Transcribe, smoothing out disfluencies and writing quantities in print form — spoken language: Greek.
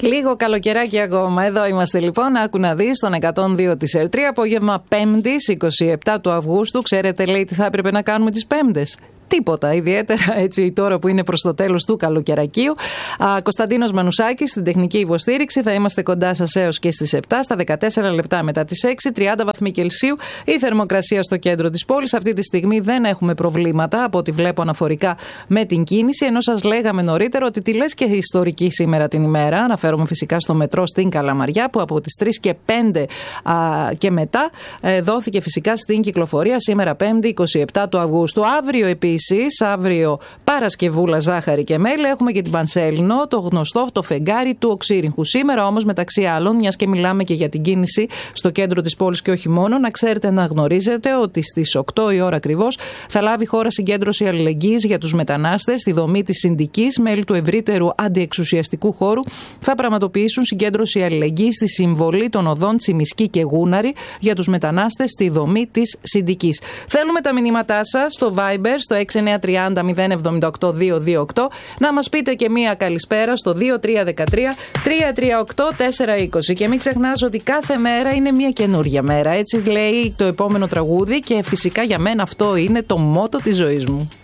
Λίγο καλοκαιράκι ακόμα. Εδώ είμαστε λοιπόν. Άκου να δεις στον 102 της ΕΡΤ3. Απόγευμα 5ης 27 του Αυγούστου. Ξέρετε, λέει, τι θα έπρεπε να κάνουμε τις Πέμπτες? Τίποτα ιδιαίτερα, έτσι, τώρα που είναι προς το τέλος του καλοκαιρακίου. Κωνσταντίνος Μανουσάκης στην τεχνική υποστήριξη. Θα είμαστε κοντά σας έως και στις 7, στα 14 λεπτά μετά τις 6, 30 βαθμοί Κελσίου. Η θερμοκρασία στο κέντρο της πόλης. Αυτή τη στιγμή δεν έχουμε προβλήματα από ό,τι βλέπω αναφορικά με την κίνηση. Ενώ σας λέγαμε νωρίτερα ότι τη λες και ιστορική σήμερα την ημέρα. Αναφέρομαι φυσικά στο μετρό στην Καλαμαριά, που από τις 3 και 5 και μετά δόθηκε φυσικά στην κυκλοφορία σήμερα 5η 27 του Αυγούστου. Αύριο επίσης. Αύριο Παρασκευούλα, ζάχαρη και μέλι. Έχουμε και την Πανσέλινο, το γνωστό το φεγγάρι του Οξύριγχου. Σήμερα όμως, μεταξύ άλλων, μιας και μιλάμε και για την κίνηση στο κέντρο της πόλης και όχι μόνο, να ξέρετε, να γνωρίζετε ότι στις 8 η ώρα ακριβώς θα λάβει χώρα συγκέντρωση αλληλεγγύης για τους μετανάστες στη δομή της Συνδικής. Μέλη του ευρύτερου αντιεξουσιαστικού χώρου θα πραγματοποιήσουν συγκέντρωση αλληλεγγύης στη συμβολή των οδών Τσιμισκή και Γούναρη για τους μετανάστες στη δομή της Συνδικής. Θέλουμε τα μηνύματά σας στο Viber, στο 6930-078-228, να μας πείτε και μία καλησπέρα στο 2313-338-420. Και μην ξεχνάς ότι κάθε μέρα είναι μία καινούργια μέρα. Έτσι λέει το επόμενο τραγούδι και φυσικά για μένα αυτό είναι το μότο της ζωής μου.